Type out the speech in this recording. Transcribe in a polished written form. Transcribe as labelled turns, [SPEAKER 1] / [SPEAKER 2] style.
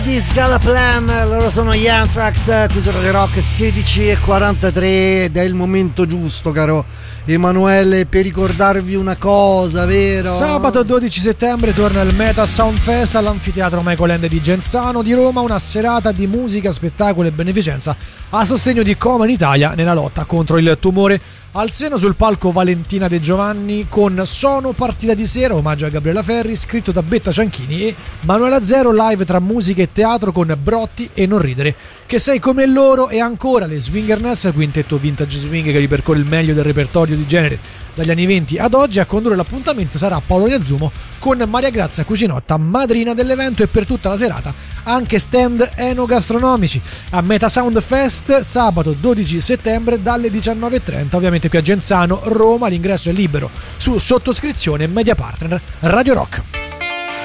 [SPEAKER 1] This Gala Plan, loro sono gli Anthrax, qui su Radio Rock 16:43 ed è il momento giusto, caro Emanuele, per ricordarvi una cosa, vero?
[SPEAKER 2] Sabato 12 settembre torna il Meta Sound Fest all'Anfiteatro Michael Ende di Genzano di Roma, una serata di musica, spettacolo e beneficenza a sostegno di Coma in Italia nella lotta contro il tumore al seno. Sul palco Valentina De Giovanni con Sono partita di sera, omaggio a Gabriella Ferri, scritto da Betta Cianchini, e Manuela Zero, live tra musica e teatro con Brotti e Non ridere, Che sei come loro, e ancora le Swingerness, quintetto vintage swing che ripercorre il meglio del repertorio di genere dagli anni 20 ad oggi. A condurre l'appuntamento sarà Paolo Iazzumo con Maria Grazia Cucinotta, madrina dell'evento, e per tutta la serata anche stand enogastronomici. A Meta Sound Fest sabato 12 settembre dalle 19:30, ovviamente qui a Genzano, Roma. L'ingresso è libero su sottoscrizione Media Partner Radio Rock.